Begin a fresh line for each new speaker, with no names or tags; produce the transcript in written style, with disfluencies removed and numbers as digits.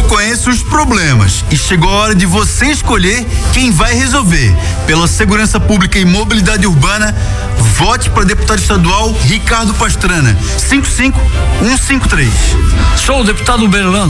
conheço os problemas e chegou a hora de você escolher quem vai resolver. Pela segurança pública e mobilidade urbana, vote para deputado estadual Ricardo Pastrana, 55153.
Sou o deputado Berlando.